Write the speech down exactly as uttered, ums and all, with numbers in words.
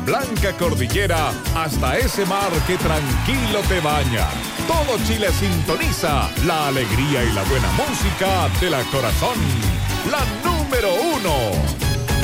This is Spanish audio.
Blanca Cordillera, hasta ese mar que tranquilo te baña. Todo Chile sintoniza la alegría y la buena música de la Corazón. La número uno.